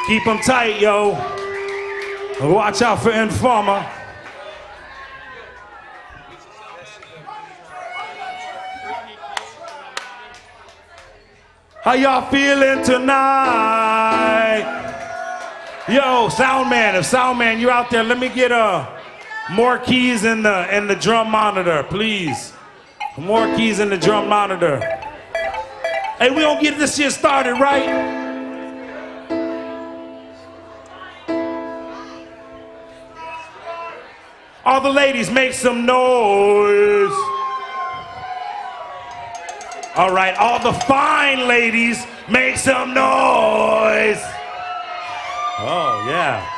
Keep them tight, yo. Watch out for Informer. How y'all feeling tonight? Yo, Soundman, if Soundman, you're out there, let me get more keys in the drum monitor, please. More keys in the drum monitor. Hey, we gonna get this shit started, right? All the ladies, make some noise. All right, all the fine ladies, make some noise. Oh, yeah.